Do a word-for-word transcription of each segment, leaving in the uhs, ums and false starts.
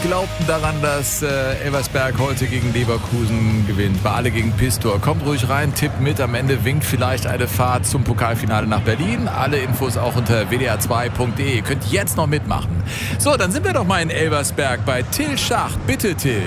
glaubten daran, dass äh, Elversberg heute gegen Leverkusen gewinnt. War alle gegen Pistor. Kommt ruhig rein, tippt mit. Am Ende winkt vielleicht eine Fahrt zum Pokalfinale nach Berlin. Alle Infos auch unter w d r zwei punkt d e. Ihr könnt jetzt noch mitmachen. So, dann sind wir doch mal in Elversberg bei Till Schacht. Bitte, Till.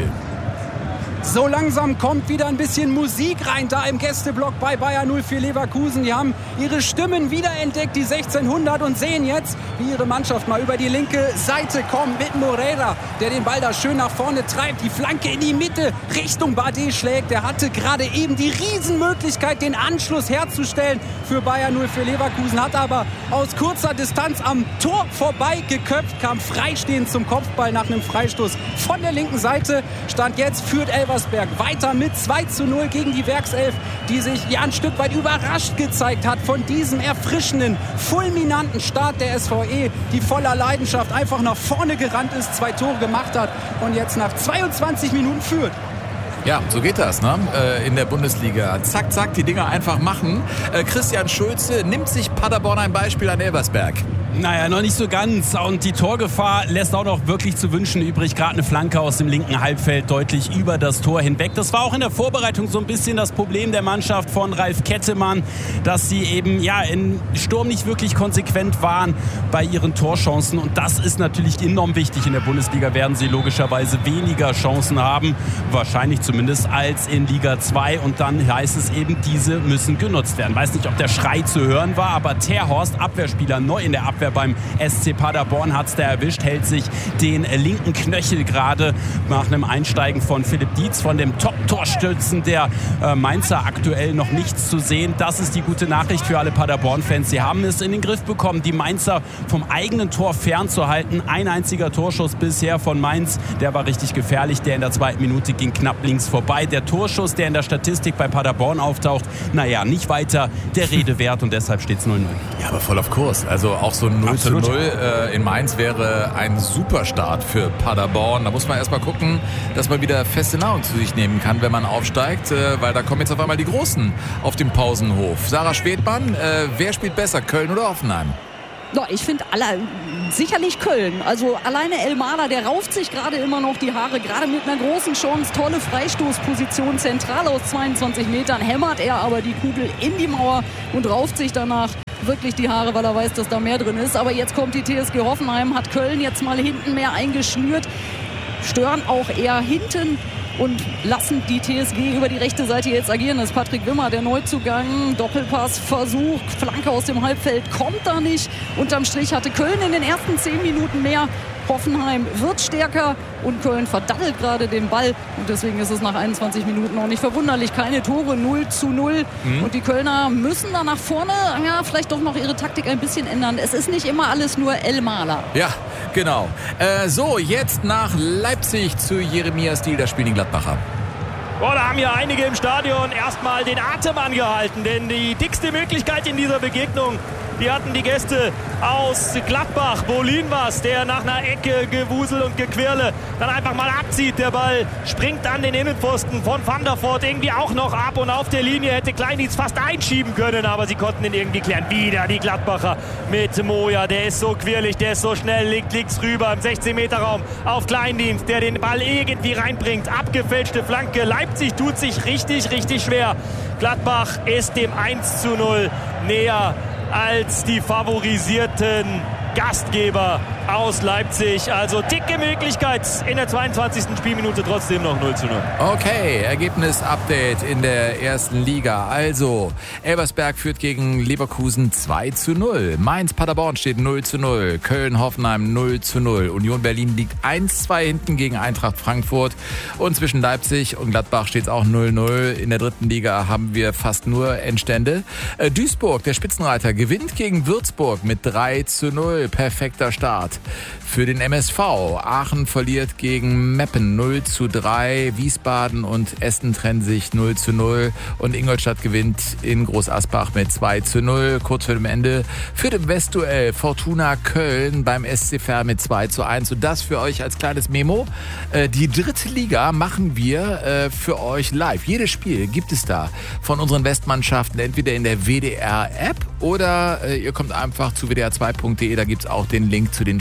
So langsam kommt wieder ein bisschen Musik rein da im Gästeblock bei Bayer null vier Leverkusen. Die haben ihre Stimmen wiederentdeckt, die sechzehnhundert, und sehen jetzt, wie ihre Mannschaft mal über die linke Seite kommt mit Moreira, der den Ball da schön nach vorne treibt. Die Flanke in die Mitte Richtung Bardet schlägt. Der hatte gerade eben die Riesenmöglichkeit, den Anschluss herzustellen für Bayer null vier Leverkusen, hat aber aus kurzer Distanz am Tor vorbei geköpft, kam freistehend zum Kopfball nach einem Freistoß von der linken Seite. Stand jetzt führt Elversberg weiter mit zwei zu null gegen die Werkself, die sich ja ein Stück weit überrascht gezeigt hat von diesem erfrischenden, fulminanten Start der S V E, die voller Leidenschaft einfach nach vorne gerannt ist, zwei Tore gemacht hat und jetzt nach zweiundzwanzig Minuten führt. Ja, so geht das, ne? Äh, in der Bundesliga. Zack, zack, die Dinger einfach machen. Äh, Christian Schulze nimmt sich Paderborn ein Beispiel an Elversberg. Naja, noch nicht so ganz. Und die Torgefahr lässt auch noch wirklich zu wünschen übrig. Gerade eine Flanke aus dem linken Halbfeld deutlich über das Tor hinweg. Das war auch in der Vorbereitung so ein bisschen das Problem der Mannschaft von Ralf Kettemann, dass sie eben ja im Sturm nicht wirklich konsequent waren bei ihren Torchancen. Und das ist natürlich enorm wichtig. In der Bundesliga werden sie logischerweise weniger Chancen haben, wahrscheinlich zumindest, als in Liga zwei. Und dann heißt es eben, diese müssen genutzt werden. Weiß nicht, ob der Schrei zu hören war, aber Terhorst, Abwehrspieler, neu in der Abwehr beim S C Paderborn, hat es da erwischt, hält sich den linken Knöchel gerade nach einem Einsteigen von Philipp Dietz, von dem Top-Torstützen der äh, Mainzer, aktuell noch nichts zu sehen. Das ist die gute Nachricht für alle Paderborn-Fans. Sie haben es in den Griff bekommen, die Mainzer vom eigenen Tor fernzuhalten. Ein einziger Torschuss bisher von Mainz, der war richtig gefährlich. Der in der zweiten Minute ging knapp links vorbei. Der Torschuss, der in der Statistik bei Paderborn auftaucht, naja, nicht weiter der Rede wert, und deshalb steht es null null. Ja, aber voll auf Kurs. Also auch so null Absolut. zu null äh, in Mainz wäre ein Superstart für Paderborn. Da muss man erstmal gucken, dass man wieder feste Nahrung zu sich nehmen kann, wenn man aufsteigt, äh, weil da kommen jetzt auf einmal die Großen auf dem Pausenhof. Sarah Schwedmann, äh, wer spielt besser, Köln oder Hoffenheim? Ja, ich finde alle, sicherlich Köln. Also alleine Elmader, der rauft sich gerade immer noch die Haare, gerade mit einer großen Chance, tolle Freistoßposition, zentral aus zweiundzwanzig Metern, hämmert er aber die Kugel in die Mauer und rauft sich danach wirklich die Haare, weil er weiß, dass da mehr drin ist. Aber jetzt kommt die T S G Hoffenheim, hat Köln jetzt mal hinten mehr eingeschnürt, stören auch eher hinten und lassen die T S G über die rechte Seite jetzt agieren. Das ist Patrick Wimmer, der Neuzugang. Doppelpassversuch, Flanke aus dem Halbfeld kommt da nicht. Unterm Strich hatte Köln in den ersten zehn Minuten mehr. Hoffenheim wird stärker und Köln verdattelt gerade den Ball. Und deswegen ist es nach einundzwanzig Minuten auch nicht verwunderlich. Keine Tore, null zu null. Mhm. Und die Kölner müssen da nach vorne, ja, vielleicht doch noch ihre Taktik ein bisschen ändern. Es ist nicht immer alles nur Elmader. Ja, genau. Äh, so, jetzt nach Leipzig zu Jeremia Stiel. Da spielen die Gladbacher. Oh, da haben ja einige im Stadion erstmal den Atem angehalten, denn die dickste Möglichkeit in dieser Begegnung, die hatten die Gäste aus Gladbach. Bolin was, der nach einer Ecke Gewusel und Gequirle dann einfach mal abzieht. Der Ball springt an den Innenpfosten von Van der Voort irgendwie auch noch ab, und auf der Linie hätte Kleindienst fast einschieben können, aber sie konnten ihn irgendwie klären. Wieder die Gladbacher mit Moja, der ist so quirlig, der ist so schnell, liegt links rüber im sechzehn Meter Raum auf Kleindienst, der den Ball irgendwie reinbringt. Abgefälschte Flanke. Leipzig tut sich richtig, richtig schwer. Gladbach ist dem eins zu null näher als die favorisierten Gastgeber aus Leipzig. Also dicke Möglichkeit in der zweiundzwanzigsten Spielminute, trotzdem noch null zu null. Okay, Ergebnis-Update in der ersten Liga. Also, Elversberg führt gegen Leverkusen zwei zu null. Mainz-Paderborn steht null zu null. Köln-Hoffenheim null zu null. Union Berlin liegt eins zu zwei hinten gegen Eintracht Frankfurt. Und zwischen Leipzig und Gladbach steht es auch null zu null. In der dritten Liga haben wir fast nur Endstände. Äh, Duisburg, der Spitzenreiter, gewinnt gegen Würzburg mit drei zu null. Perfekter Start für den M S V. Aachen verliert gegen Meppen null zu drei. Wiesbaden und Essen trennen sich null zu null. Und Ingolstadt gewinnt in Groß Asbach mit zwei zu null. Kurz vor dem Ende führt im Westduell Fortuna Köln beim S C Verl mit zwei zu eins. Und das für euch als kleines Memo. Die dritte Liga machen wir für euch live. Jedes Spiel gibt es da von unseren Westmannschaften entweder in der W D R-App oder ihr kommt einfach zu w d r zwei punkt d e. Da gibt es auch den Link zu den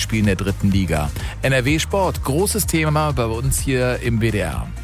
Spielen der dritten Liga. N R W Sport, großes Thema bei uns hier im W D R.